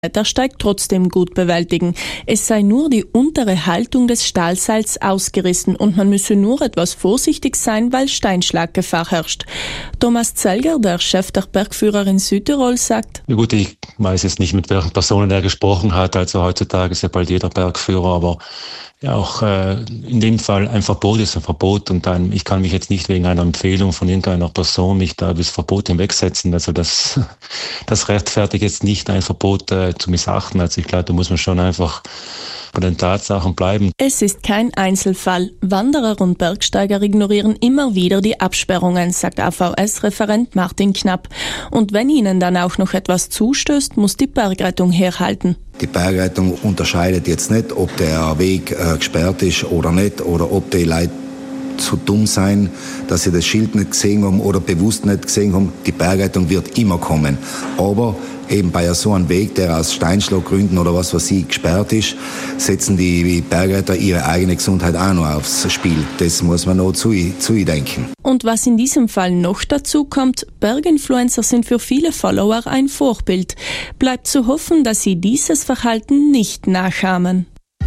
Der Steig trotzdem gut bewältigen. Es sei nur die untere Haltung des Stahlseils ausgerissen und man müsse nur etwas vorsichtig sein, weil Steinschlaggefahr herrscht. Thomas Zelger, der Chef der Bergführer in Südtirol, sagt: Ja gut, ich weiß jetzt nicht, mit welchen Personen er gesprochen hat. Also heutzutage ist ja bald jeder Bergführer, aber ja auch in dem Fall ein Verbot ist ein Verbot und ich kann mich jetzt nicht wegen einer Empfehlung von irgendeiner Person mich da das Verbot hinwegsetzen. Also das rechtfertigt jetzt nicht, ein Verbot zu missachten. Also ich glaube, da muss man schon einfach bei den Tatsachen bleiben. Es ist kein Einzelfall. Wanderer und Bergsteiger ignorieren immer wieder die Absperrungen, sagt AVS-Referent Martin Knapp. Und wenn ihnen dann auch noch etwas zustößt, muss die Bergrettung herhalten. Die Bergrettung unterscheidet jetzt nicht, ob der Weg gesperrt ist oder nicht, oder ob die Leute zu dumm sein, dass sie das Schild nicht gesehen haben oder bewusst nicht gesehen haben. Die Bergrettung wird immer kommen. Aber eben bei so einem Weg, der aus Steinschlaggründen oder was weiß ich gesperrt ist, setzen die Bergretter ihre eigene Gesundheit auch noch aufs Spiel. Das muss man noch zu denken. Und was in diesem Fall noch dazu kommt, Berginfluencer sind für viele Follower ein Vorbild. Bleibt zu hoffen, dass sie dieses Verhalten nicht nachahmen.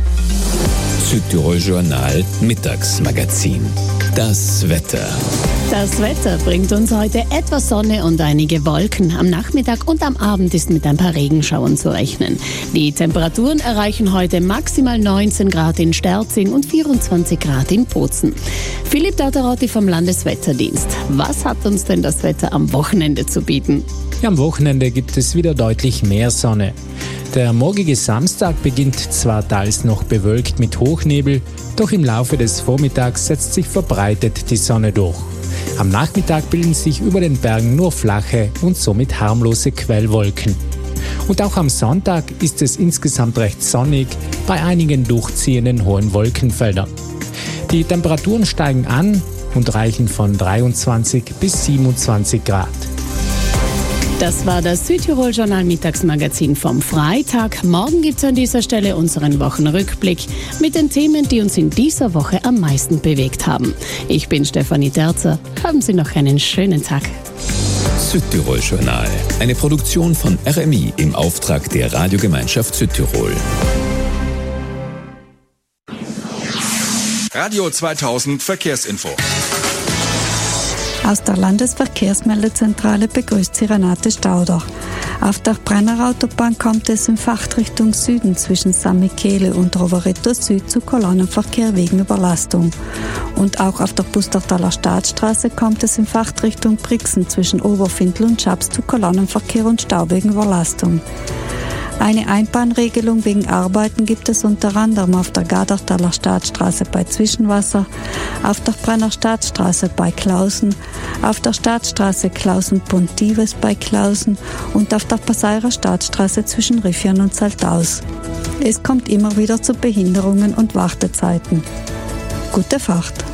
Südtirol Journal Mittagsmagazin. Das Wetter. Das Wetter bringt uns heute etwas Sonne und einige Wolken. Am Nachmittag und am Abend ist mit ein paar Regenschauern zu rechnen. Die Temperaturen erreichen heute maximal 19 Grad in Sterzing und 24 Grad in Bozen. Philipp Dauterotti vom Landeswetterdienst. Was hat uns denn das Wetter am Wochenende zu bieten? Ja, am Wochenende gibt es wieder deutlich mehr Sonne. Der morgige Samstag beginnt zwar teils noch bewölkt mit Hochnebel, doch im Laufe des Vormittags setzt sich verbreitet die Sonne durch. Am Nachmittag bilden sich über den Bergen nur flache und somit harmlose Quellwolken. Und auch am Sonntag ist es insgesamt recht sonnig bei einigen durchziehenden hohen Wolkenfeldern. Die Temperaturen steigen an und reichen von 23 bis 27 Grad. Das war das Südtirol Journal Mittagsmagazin vom Freitag. Morgen gibt es an dieser Stelle unseren Wochenrückblick mit den Themen, die uns in dieser Woche am meisten bewegt haben. Ich bin Stefanie Terzer. Haben Sie noch einen schönen Tag. Südtirol Journal, eine Produktion von RMI im Auftrag der Radiogemeinschaft Südtirol. Radio 2000 Verkehrsinfo. Aus der Landesverkehrsmeldezentrale begrüßt Sie Renate Stauder. Auf der Brennerautobahn kommt es in Fahrtrichtung Süden zwischen San Michele und Rovereto Süd zu Kolonnenverkehr wegen Überlastung. Und auch auf der Pustertaler Staatsstraße kommt es in Fahrtrichtung Brixen zwischen Oberfindl und Schaps zu Kolonnenverkehr und Stau wegen Überlastung. Eine Einbahnregelung wegen Arbeiten gibt es unter anderem auf der Gardartaler Staatsstraße bei Zwischenwasser, auf der Brenner Staatsstraße bei Klausen, auf der Staatsstraße Klausen-Pontives bei Klausen und auf der Passeirer Staatsstraße zwischen Riffian und Saltaus. Es kommt immer wieder zu Behinderungen und Wartezeiten. Gute Fahrt!